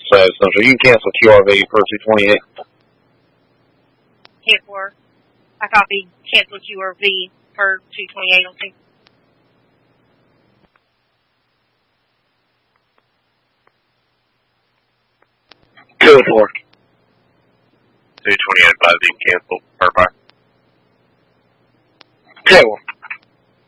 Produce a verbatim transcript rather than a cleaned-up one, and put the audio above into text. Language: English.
So, so you can cancel Q R V per two twenty-eight. ten four. I copied cancel Q R V per two twenty-eight on two. Two four. two twenty-eight by being canceled per bar. Two one.